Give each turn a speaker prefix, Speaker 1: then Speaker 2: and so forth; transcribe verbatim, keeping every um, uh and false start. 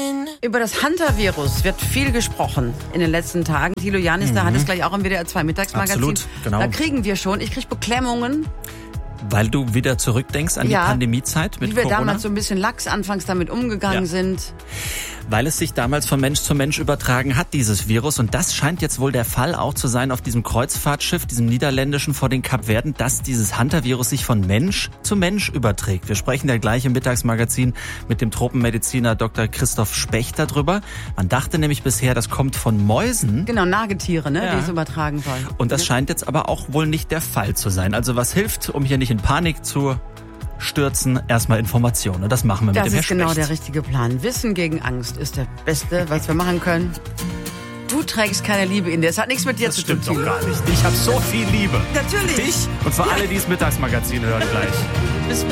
Speaker 1: Über das Hunter-Virus wird viel gesprochen in den letzten Tagen. Thilo Janis, mhm. da hat es gleich auch im W D R zwei Mittagsmagazin.
Speaker 2: Absolut, genau.
Speaker 1: Da kriegen wir schon, ich kriege Beklemmungen.
Speaker 2: Weil du wieder zurückdenkst an
Speaker 1: ja,
Speaker 2: die Pandemiezeit mit
Speaker 1: Corona? Wie wir
Speaker 2: Corona?
Speaker 1: damals so ein bisschen lax anfangs damit umgegangen ja. sind.
Speaker 2: Weil es sich damals von Mensch zu Mensch übertragen hat, dieses Virus. Und das scheint jetzt wohl der Fall auch zu sein auf diesem Kreuzfahrtschiff, diesem niederländischen vor den Kapverden, dass dieses Hunter-Virus sich von Mensch zu Mensch überträgt. Wir sprechen ja gleich im Mittagsmagazin mit dem Tropenmediziner Doktor Christoph Specht darüber. Man dachte nämlich bisher, das kommt von Mäusen.
Speaker 1: Genau, Nagetiere, ne,
Speaker 2: ja.
Speaker 1: die es übertragen sollen.
Speaker 2: Und das scheint jetzt aber auch wohl nicht der Fall zu sein. Also was hilft, um hier nicht in Panik zu stürzen, erstmal Informationen. Und das machen wir mit
Speaker 1: das
Speaker 2: dem Herr
Speaker 1: ist genau
Speaker 2: Specht.
Speaker 1: der richtige Plan. Wissen gegen Angst ist das Beste, was wir machen können. Du trägst keine Liebe in dir. Es hat nichts mit dir
Speaker 2: das
Speaker 1: zu tun.
Speaker 2: Das stimmt doch gar nicht. Ich habe so viel Liebe.
Speaker 1: Natürlich.
Speaker 2: Dich und für alle, die das Mittagsmagazin hören gleich.